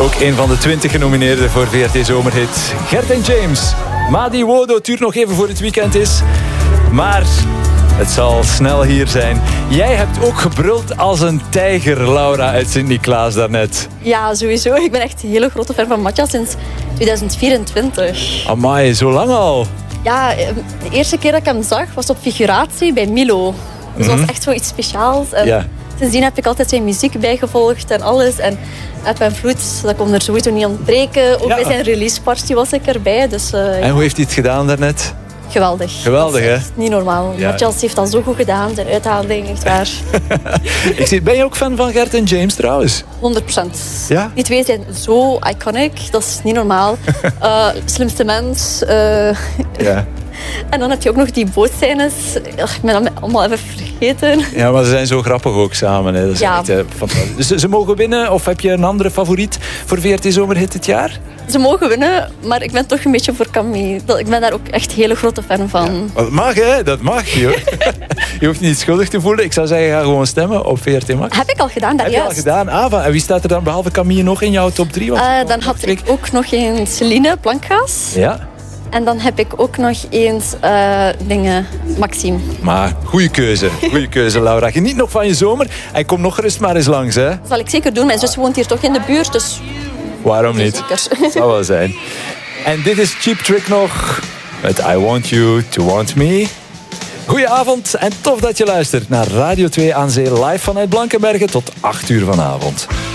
Ook een van de 20 genomineerden voor VRT Zomerhit. Gert en James. Madi Wodo, het duurt nog even voor het weekend is. Maar het zal snel hier zijn. Jij hebt ook gebruld als een tijger, Laura uit Sint-Niklaas daarnet. Ja, sowieso. Ik ben echt een hele grote fan van Matthias sinds 2024. Amai, zo lang al? Ja, de eerste keer dat ik hem zag was op figuratie bij Milo. Dus dat was echt zoiets speciaals. En Ja. sindsdien heb ik altijd zijn muziek bijgevolgd en alles. En Eb en Vloed, dat kon er sowieso niet ontbreken. Ook Ja. bij zijn releaseparty was ik erbij. Dus En hoe heeft hij het gedaan daarnet? geweldig. Geweldig, Dat is hè? echt niet normaal. Ja. Matthias heeft dat zo goed gedaan. Zijn uithaling, echt waar. Ben je ook fan van Gert en James trouwens? 100%. Ja? Die twee zijn zo iconic. Dat is niet normaal. Slimste mens. Ja. En dan heb je ook nog die bootscènes. Ik ben dat allemaal even vergeten. Ja, maar ze zijn zo grappig ook samen. Hè. Dat is Ja. echt fantastisch. Dus ze mogen winnen? Of heb je een andere favoriet voor VRT Zomerhit dit jaar? Ze mogen winnen, maar ik ben toch een beetje voor Camille. Ik ben daar ook echt een hele grote fan van. Dat mag, hè? Dat mag. Je hoeft niet schuldig te voelen. Ik zou zeggen, ga gewoon stemmen op VRT Max. Heb ik al gedaan, daar Heb je al juist. gedaan? Ava. En wie staat er dan behalve Camille nog in jouw top 3? Dan had ik ook nog eens Celine Plankgaas. Ja, En dan heb ik ook nog eens Maxime. maar goede keuze. Goede keuze, Laura. Geniet nog van je zomer. En kom nog gerust maar eens langs, hè? Dat zal ik zeker doen. Mijn zus woont hier toch in de buurt, dus Waarom niet? zeker. Zou wel zijn. En dit is Cheap Trick nog met I Want You To Want Me. Goedenavond en tof dat je luistert naar Radio 2 aan Zee live vanuit Blankenbergen tot 8 uur vanavond.